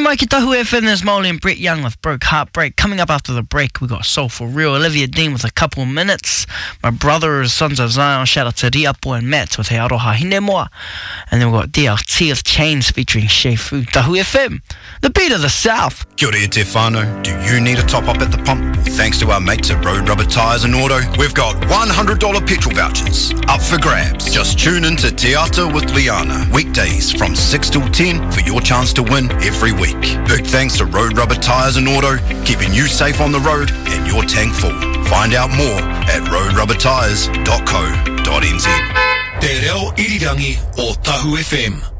mai ki Tahu FM, there's Molly and Brett Young with Broke Heartbreak. Coming up after the break, we got Soul for Real, Olivia Dean with a couple minutes. My brother is Sons of Zion, shout out to Riapo and Matt with He Aroha Hine Moa. And then we got DLT with Chains featuring Shea Fu. Tahu FM, the beat of the South. Kia ora te whānau. Do you need a top up at the pump? Thanks to our mates at Road Rubber Tyres and Auto, we've got $100 petrol vouchers up for grabs. Just tune in to Te Ata with Liana, weekdays from 6 till 10 for your chance to win every week. Big thanks to Road Rubber Tyres and Auto, keeping you safe on the road and your tank full. Find out more at roadrubbertyres.co.nz. Te reo irirangi o Tahu FM.